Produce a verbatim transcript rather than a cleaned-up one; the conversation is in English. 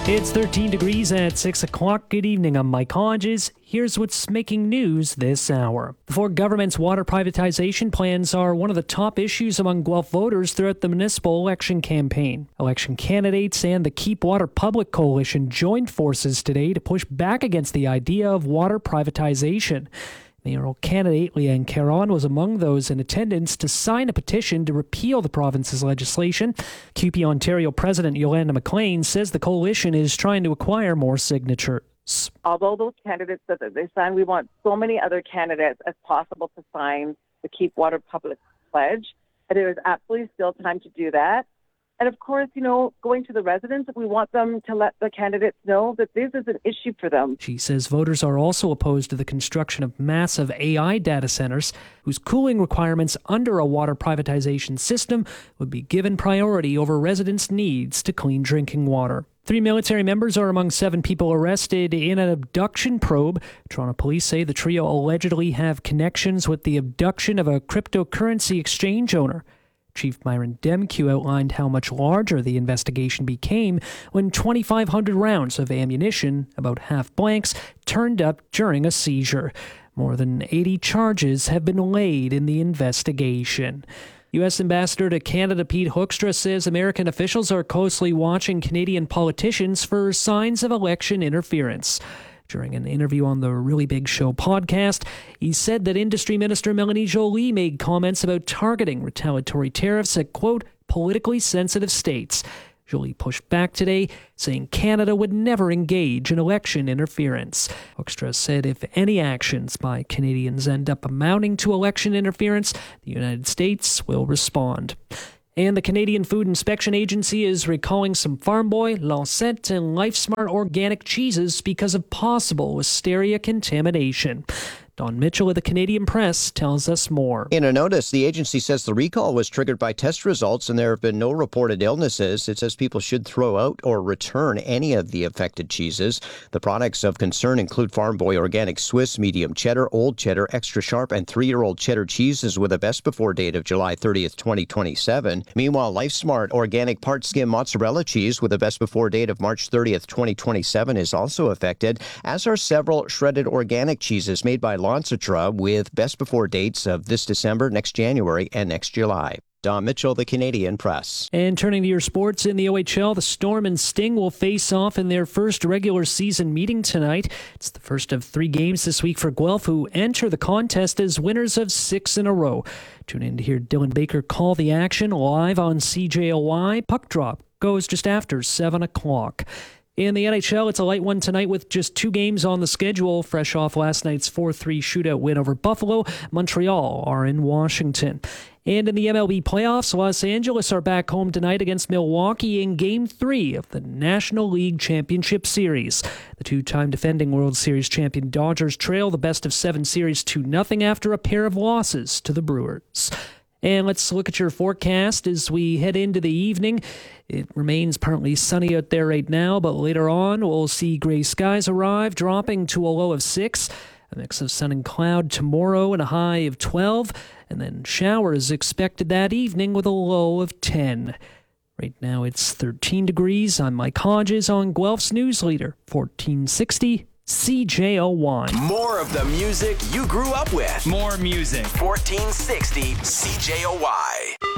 It's thirteen degrees at six o'clock. Good evening, I'm Mike Hodges. Here's what's making news this hour. The Ford government's water privatization plans are one of the top issues among Guelph voters throughout the municipal election campaign. Election candidates and the Keep Water Public Coalition joined forces today to push back against the idea of water privatization. Mayoral candidate Leanne Caron was among those in attendance to sign a petition to repeal the province's legislation. Q P Ontario President Yolanda McLean says the coalition is trying to acquire more signatures. Although those candidates that they signed, we want so many other candidates as possible to sign the Keep Water Public Pledge. And there is absolutely still time to do that. And of course, you know, going to the residents, we want them to let the candidates know that this is an issue for them. She says voters are also opposed to the construction of massive A I data centers whose cooling requirements under a water privatization system would be given priority over residents' needs to clean drinking water. Three military members are among seven people arrested in an abduction probe. Toronto police say the trio allegedly have connections with the abduction of a cryptocurrency exchange owner. Chief Myron Demkew outlined how much larger the investigation became when twenty-five hundred rounds of ammunition, about half blanks, turned up during a seizure. More than eighty charges have been laid in the investigation. U S Ambassador to Canada Pete Hoekstra says American officials are closely watching Canadian politicians for signs of election interference. During an interview on the Really Big Show podcast, he said that Industry Minister Melanie Joly made comments about targeting retaliatory tariffs at, quote, politically sensitive states. Joly pushed back today, saying Canada would never engage in election interference. Hoekstra said if any actions by Canadians end up amounting to election interference, the United States will respond. And the Canadian Food Inspection Agency is recalling some Farm Boy, Lancet, and LifeSmart organic cheeses because of possible Listeria contamination. Don Mitchell of the Canadian Press tells us more. In a notice, the agency says the recall was triggered by test results and there have been no reported illnesses. It says people should throw out or return any of the affected cheeses. The products of concern include Farm Boy Organic Swiss, Medium Cheddar, Old Cheddar, Extra Sharp, and three-year-old cheddar cheeses with a best before date of July thirtieth, twenty twenty-seven. Meanwhile, LifeSmart Organic Part Skim Mozzarella cheese with a best before date of March thirtieth, twenty twenty-seven is also affected, as are several shredded organic cheeses made by Lancitra with best before dates of this December, next January, and next July. Don Mitchell, the Canadian Press. And turning to your sports in the O H L, the Storm and Sting will face off in their first regular season meeting tonight. It's the first of three games this week for Guelph, who enter the contest as winners of six in a row. Tune in to hear Dylan Baker call the action live on C J O Y. Puck drop goes just after seven o'clock. In the N H L, it's a light one tonight with just two games on the schedule. Fresh off last night's four three shootout win over Buffalo, Montreal are in Washington. And in the M L B playoffs, Los Angeles are back home tonight against Milwaukee in Game three of the National League Championship Series. The two-time defending World Series champion Dodgers trail the best-of-seven series two nothing after a pair of losses to the Brewers. And let's look at your forecast as we head into the evening. It remains partly sunny out there right now, but later on we'll see gray skies arrive, dropping to a low of six. A mix of sun and cloud tomorrow and a high of twelve. And then showers expected that evening with a low of ten. Right now it's thirteen degrees. I'm Mike Hodges on Guelph's News Leader, fourteen sixty C J O Y. More of the music you grew up with. More music. fourteen sixty C J O Y.